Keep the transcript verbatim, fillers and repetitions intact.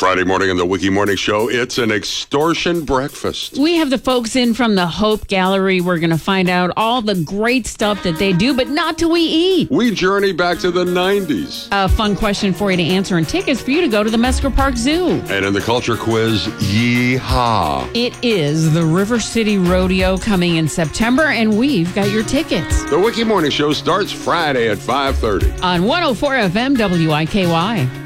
Friday morning on the Wiki Morning Show, it's an extortion breakfast. We have the folks in from the Hope Gallery. We're going to find out all the great stuff that they do, but not till we eat. We journey back to the nineties. A fun question for you to answer and tickets for you to go to the Mesker Park Zoo. And in the culture quiz, yeehaw. It is the River City Rodeo coming in September, and we've got your tickets. The Wiki Morning Show starts Friday at five thirty. On one oh four F M W I K Y.